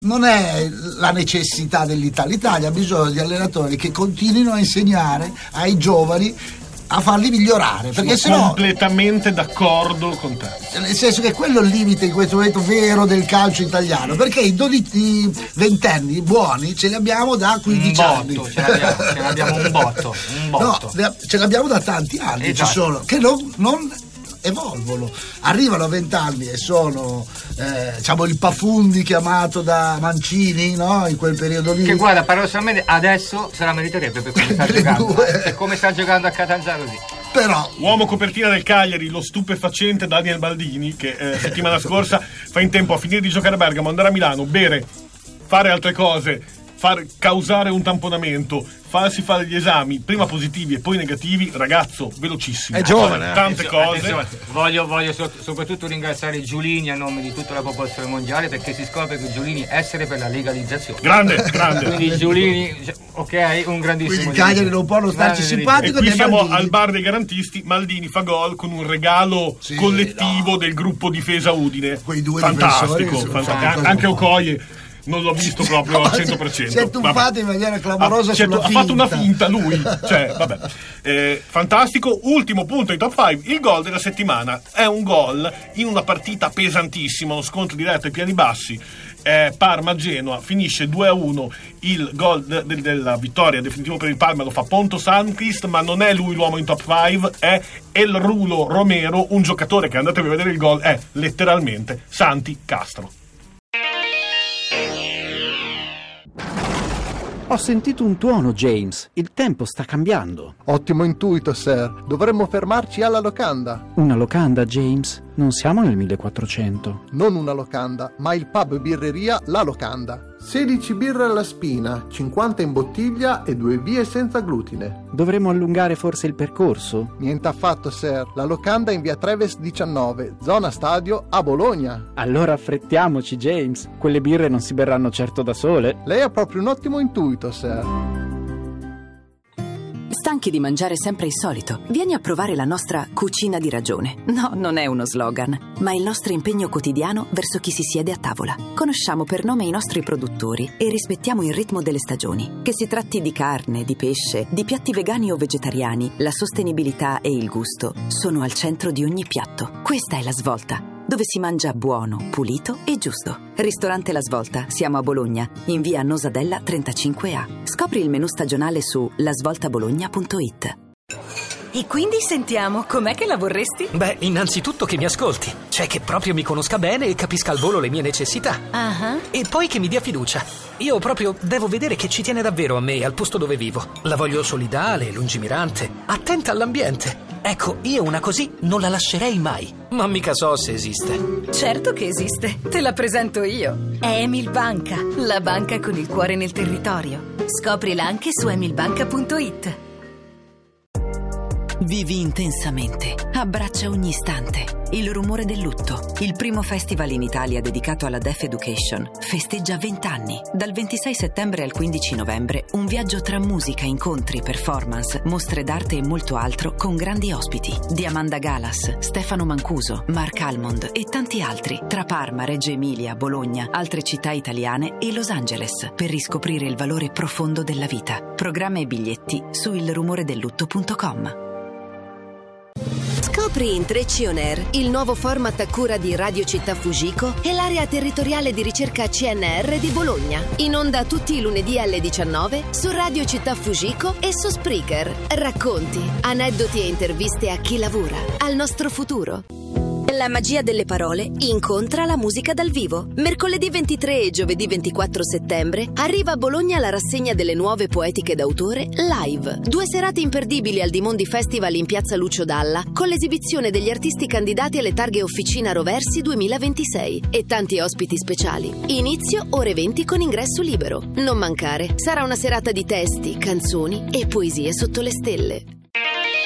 non è la necessità dell'Italia. L'Italia ha bisogno di allenatori che continuino a insegnare ai giovani a farli migliorare, perché sono completamente d'accordo con te, nel senso che quello è il limite in questo momento vero del calcio italiano, perché i ventenni buoni ce li abbiamo da 15 anni, ce l'abbiamo un botto. No, ce l'abbiamo da tanti anni, esatto. Ci sono che non evolvono, arrivano a 20 anni e sono diciamo il Pafundi chiamato da Mancini, no? In quel periodo lì, che guarda, paradossalmente adesso se la meriterebbe per come sta giocando, per come sta giocando a Catanzaro così. Però uomo copertina del Cagliari, lo stupefacente Daniel Baldini, che settimana scorsa fa in tempo a finire di giocare a Bergamo, andare a Milano, bere, fare altre cose, causare un tamponamento, farsi fare gli esami, prima positivi e poi negativi, ragazzo velocissimo, è giovane, tante cose. Attenzione. Voglio soprattutto ringraziare Giulini a nome di tutta la popolazione mondiale, perché si scopre che Giulini essere per la legalizzazione. Grande. Quindi Giulini, ok, un grandissimo. quindi Cagliari non può non starci simpatico. E qui siamo al bar dei garantisti. Maldini fa gol con un regalo collettivo del gruppo Difesa Udine. Quei due fantastico, difensori, anche Okoye non l'ho visto proprio al 100%. Si è tuffato in maniera clamorosa sulla ha fatto una finta lui, cioè vabbè. Fantastico. Ultimo punto in top 5, il gol della settimana. È un gol in una partita pesantissima, uno scontro diretto ai piani bassi. Parma-Genoa, finisce 2-1, il gol della vittoria definitivo per il Parma lo fa Ponto Sandqvist, ma non è lui l'uomo in top 5, è El Rulo Romero, un giocatore che, andatevi a vedere il gol, è letteralmente Santi Castro. Ho sentito un tuono, James. Il tempo sta cambiando. Ottimo intuito, sir. Dovremmo fermarci alla locanda. Una locanda, James? Non siamo nel 1400. Non una locanda, ma il pub birreria La Locanda. 16 birre alla spina, 50 in bottiglia e 2 vie senza glutine. Dovremmo allungare forse il percorso? Niente affatto, sir. La Locanda in via Treves 19, zona stadio a Bologna. Allora affrettiamoci, James. Quelle birre non si berranno certo da sole. Lei ha proprio un ottimo intuito, sir. Stanchi di mangiare sempre il solito? Vieni a provare la nostra cucina di ragione. No, non è uno slogan, ma il nostro impegno quotidiano verso chi si siede a tavola. Conosciamo per nome i nostri produttori e rispettiamo il ritmo delle stagioni. Che si tratti di carne, di pesce, di piatti vegani o vegetariani, la sostenibilità e il gusto sono al centro di ogni piatto. Questa è La Svolta, dove si mangia buono, pulito e giusto. Ristorante La Svolta, siamo a Bologna, in via Nosadella 35A. Scopri il menù stagionale su lasvoltabologna.it. E quindi sentiamo, com'è che la vorresti? Beh, innanzitutto che mi ascolti, cioè che proprio mi conosca bene e capisca al volo le mie necessità. E poi che mi dia fiducia. Io proprio devo vedere che ci tiene davvero a me e al posto dove vivo. La voglio solidale, lungimirante, attenta all'ambiente. Ecco, io una così non la lascerei mai. Ma mica so se esiste. Certo che esiste, te la presento io. È Emil Banca, la banca con il cuore nel territorio. Scoprila anche su emilbanca.it. Vivi intensamente, abbraccia ogni istante. Il rumore del lutto, il primo festival in Italia dedicato alla Deaf Education, festeggia 20 anni. Dal 26 settembre al 15 novembre, un viaggio tra musica, incontri, performance, mostre d'arte e molto altro con grandi ospiti. Diamanda Galas, Stefano Mancuso, Mark Almond e tanti altri, tra Parma, Reggio Emilia, Bologna, altre città italiane e Los Angeles, per riscoprire il valore profondo della vita. Programma e biglietti su ilrumoredellutto.com. Scopri in 3C On Air il nuovo format a cura di Radio Città Fujiko e l'area territoriale di ricerca CNR di Bologna. In onda tutti i lunedì alle 19 su Radio Città Fujiko e su Spreaker. Racconti, aneddoti e interviste a chi lavora, al nostro futuro. La magia delle parole incontra la musica dal vivo. Mercoledì 23 e giovedì 24 settembre arriva a Bologna la rassegna delle nuove poetiche d'autore live. 2 serate imperdibili al Dimondi Festival in piazza Lucio Dalla con l'esibizione degli artisti candidati alle targhe Officina Roversi 2026 e tanti ospiti speciali. Inizio ore 20 con ingresso libero. Non mancare, sarà una serata di testi, canzoni e poesie sotto le stelle.